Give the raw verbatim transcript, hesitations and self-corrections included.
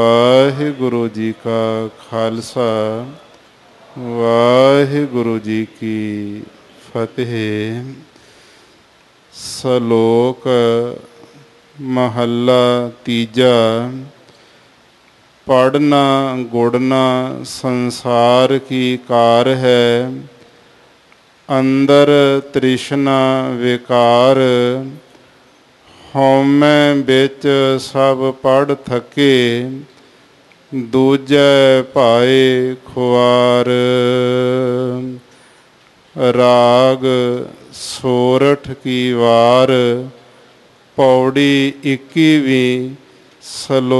ਵਾਹਿਗੁਰੂ ਜੀ ਕਾ ਖਾਲਸਾ ਵਾਹਿਗੁਰੂ ਜੀ ਕੀ ਫਤਿਹ। ਸ਼ਲੋਕ ਮਹੱਲਾ ਤੀਜਾ। ਪੜ੍ਹਨਾ ਗੁੜਨਾ ਸੰਸਾਰ ਕੀ ਕਾਰ ਹੈ, ਅੰਦਰ ਤ੍ਰਿਸ਼ਨਾ ਵਿਕਾਰ। ਹਉਮੈ ਵਿੱਚ ਸਭ ਪੜ੍ਹ ਥਕੇ, ਦੂਜੈ ਭਾਏ ਖੁਆਰ। ਰਾਗ ਸੋਰਠ ਕੀ ਵਾਰ, ਪੌੜੀ ਇੱਕੀਵੀਂ। ਸਲੋ